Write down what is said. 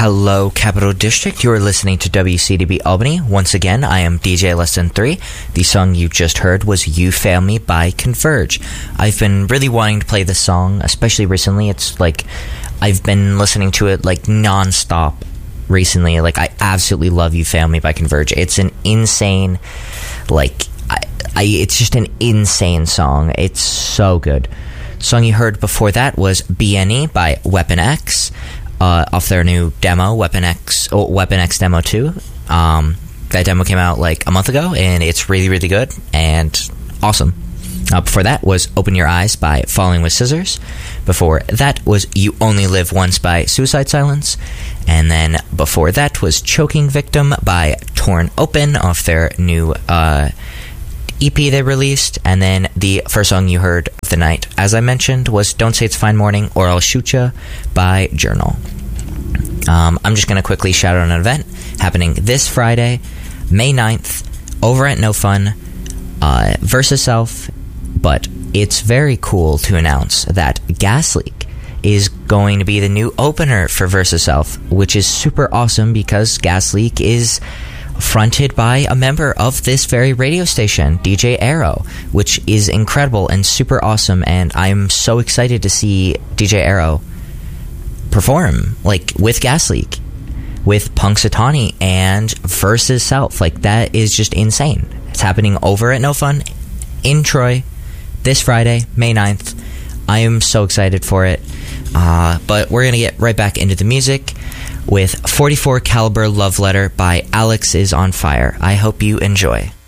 Hello, Capital District. You're listening to WCDB Albany. Once again, I am DJ Less Than 3. The song you just heard was You Fail Me by Converge. I've been really wanting to play this song, especially recently. It's like, I've been listening to it like non-stop recently. Like, I absolutely love You Fail Me by Converge. It's an insane, like, it's just an insane song. It's so good. The song you heard before that was BNE by Weapon X. Off their new demo, Weapon X Demo 2. That demo came out like a month ago, and it's really, really good and awesome. Before that was Open Your Eyes by Falling with Scissors. Before that was You Only Live Once by Suicide Silence. And then before that was Choking Victim by Torn Open off their new EP they released. And then the first song you heard of the night, as I mentioned, was Don't Say It's Fine Morning or I'll Shoot Ya by Journal. I'm just going to quickly shout out an event happening this Friday, May 9th, over at No Fun, Versus Self. But it's very cool to announce that Gas Leak is going to be the new opener for Versus Self, which is super awesome because Gas Leak is fronted by a member of this very radio station, DJ Arrow, which is incredible and super awesome, and I'm so excited to see DJ Arrow perform, like, with Gas Leak, with Punxsutawney and Versus Self. Like, that is just insane. It's happening over at No Fun in Troy this Friday, May 9th. I am so excited for it. But we're going to get right back into the music with 44 Caliber Love Letter by Alex is on Fire. I hope you enjoy.